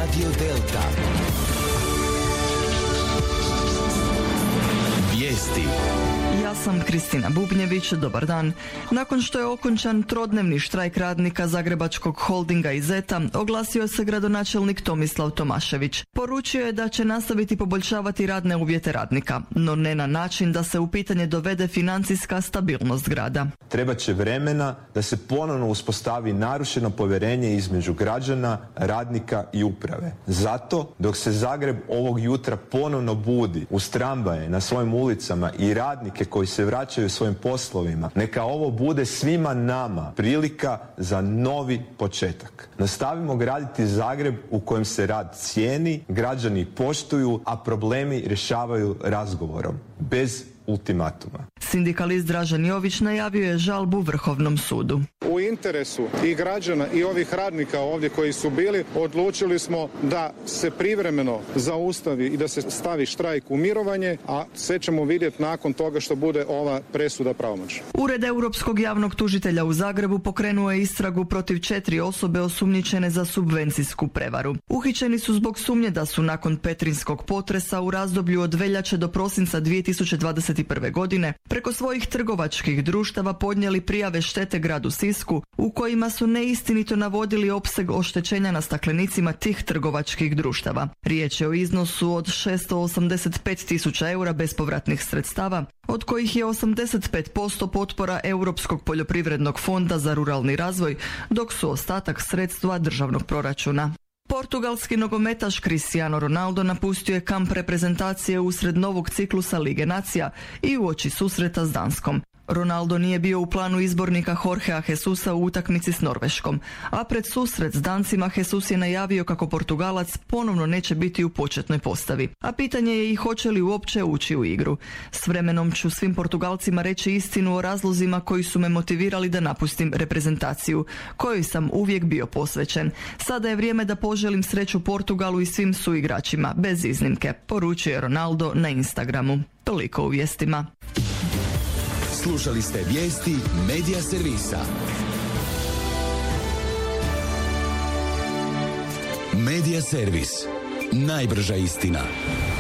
Radio Delta. Vijesti. Ja sam Kristina Bubnjević, dobar dan. Nakon što je okončan trodnevni štrajk radnika Zagrebačkog holdinga i Zeta, oglasio se gradonačelnik Tomislav Tomašević. Poručio je da će nastaviti poboljšavati radne uvjete radnika, no ne na način da se u pitanje dovede financijska stabilnost grada. Trebat će vremena da se ponovno uspostavi narušeno povjerenje između građana, radnika i uprave. Zato, dok se Zagreb ovog jutra ponovno budi uz tramvaje na svojim ulicama i radnike koji se vraćaju svojim poslovima, neka ovo bude svima nama prilika za novi početak. Nastavimo graditi Zagreb u kojem se rad cijeni, građani poštuju, a problemi rješavaju razgovorom, bez ultimatuma. Sindikalist Dražen Jović najavio je žalbu Vrhovnom sudu. U interesu i građana i ovih radnika ovdje koji su bili, odlučili smo da se privremeno zaustavi i da se stavi štrajk u mirovanje, a sve ćemo vidjeti nakon toga što bude ova presuda pravomoćna. Ured Europskog javnog tužitelja u Zagrebu pokrenuo je istragu protiv 4 osobe osumnjičene za subvencijsku prevaru. Uhićeni su zbog sumnje da su nakon petrinskog potresa u razdoblju od veljače do prosinca 2021. godine preko svojih trgovačkih društava podnijeli prijave štete gradu Sisku u kojima su neistinito navodili opseg oštećenja na staklenicima tih trgovačkih društava. Riječ je o iznosu od 685.000 eura bespovratnih sredstava, od kojih je 85% potpora Europskog poljoprivrednog fonda za ruralni razvoj, dok su ostatak sredstva državnog proračuna. Portugalski nogometaš Cristiano Ronaldo napustio je kamp reprezentacije usred novog ciklusa Lige nacija i uoči susreta s Danskom. Ronaldo nije bio u planu izbornika Jorgea Jesusa u utakmici s Norveškom, a pred susret s Dancima Jesus je najavio kako Portugalac ponovno neće biti u početnoj postavi. A pitanje je i hoće li uopće ući u igru. S vremenom ću svim Portugalcima reći istinu o razlozima koji su me motivirali da napustim reprezentaciju, kojoj sam uvijek bio posvećen. Sada je vrijeme da poželim sreću Portugalu i svim suigračima, bez iznimke, poručuje Ronaldo na Instagramu. Toliko u vijestima. Slušali ste vijesti Medija servisa. Medija servis. Najbrža istina.